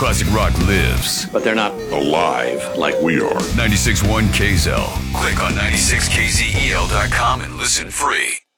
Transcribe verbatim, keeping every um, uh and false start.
Classic rock lives. But they're not alive like we are. ninety-six point one K Z L. Click on ninety-six K Z E L dot com and listen free.